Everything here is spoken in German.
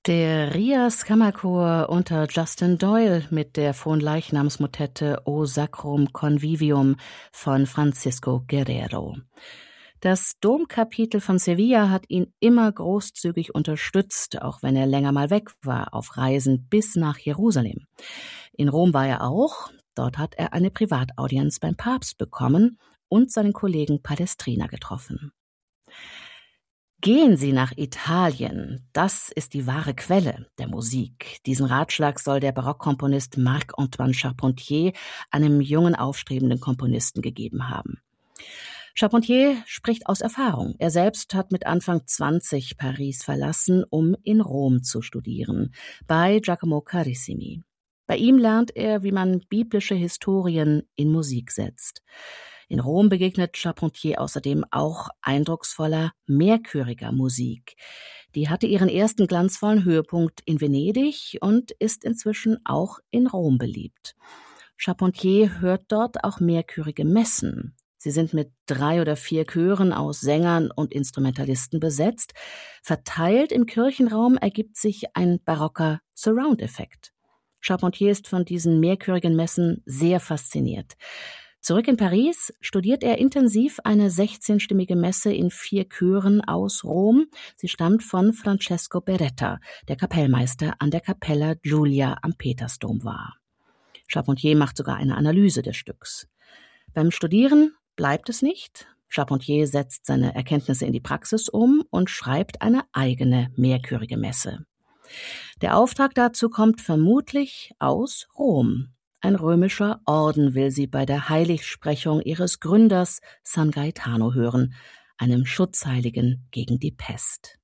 Der Rias Kammerchor unter Justin Doyle mit der Fronleichnamsmotette O Sacrum Convivium von Francisco Guerrero. Das Domkapitel von Sevilla hat ihn immer großzügig unterstützt, auch wenn er länger mal weg war, auf Reisen bis nach Jerusalem. In Rom war er auch. Dort hat er eine Privataudienz beim Papst bekommen und seinen Kollegen Palestrina getroffen. Gehen Sie nach Italien, das ist die wahre Quelle der Musik. Diesen Ratschlag soll der Barockkomponist Marc-Antoine Charpentier einem jungen, aufstrebenden Komponisten gegeben haben. Charpentier spricht aus Erfahrung. Er selbst hat mit Anfang 20 Paris verlassen, um in Rom zu studieren, bei Giacomo Carissimi. Bei ihm lernt er, wie man biblische Historien in Musik setzt. In Rom begegnet Charpentier außerdem auch eindrucksvoller, mehrchöriger Musik. Die hatte ihren ersten glanzvollen Höhepunkt in Venedig und ist inzwischen auch in Rom beliebt. Charpentier hört dort auch mehrchörige Messen. Sie sind mit 3 oder 4 Chören aus Sängern und Instrumentalisten besetzt. Verteilt im Kirchenraum ergibt sich ein barocker Surround-Effekt. Charpentier ist von diesen mehrchörigen Messen sehr fasziniert. Zurück in Paris studiert er intensiv eine 16-stimmige Messe in 4 Chören aus Rom. Sie stammt von Francesco Beretta, der Kapellmeister an der Cappella Giulia am Petersdom war. Charpentier macht sogar eine Analyse des Stücks. Beim Studieren bleibt es nicht. Charpentier setzt seine Erkenntnisse in die Praxis um und schreibt eine eigene mehrchörige Messe. Der Auftrag dazu kommt vermutlich aus Rom. Ein römischer Orden will sie bei der Heiligsprechung ihres Gründers San Gaetano hören, einem Schutzheiligen gegen die Pest.